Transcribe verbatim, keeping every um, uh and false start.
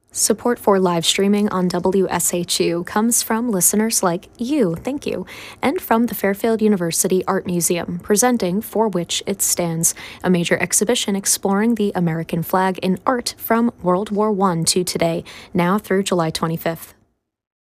Support for live streaming on W S H U comes from listeners like you, thank you, and from the Fairfield University Art Museum, presenting For Which It Stands, a major exhibition exploring the American flag in art from World War One to today, now through July twenty-fifth.